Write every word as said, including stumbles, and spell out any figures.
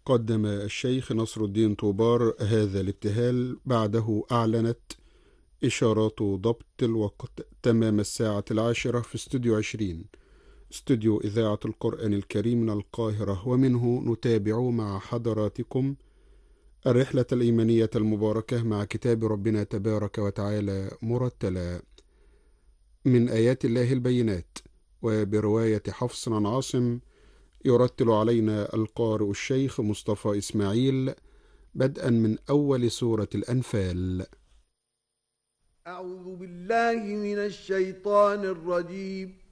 قدم الشيخ نصر الدين طوبار هذا الابتهال، بعده أعلنت إشارات ضبط الوقت تمام الساعة العاشرة في استوديو عشرين، استوديو إذاعة القرآن الكريم من القاهرة، ومنه نتابع مع حضراتكم الرحلة الإيمانية المباركة مع كتاب ربنا تبارك وتعالى مرتلا من آيات الله البينات، وبرواية حفص عن عاصم. يرتل علينا القارئ الشيخ مصطفى إسماعيل بدءا من أول سورة الأنفال. أعوذ بالله من الشيطان الرجيم.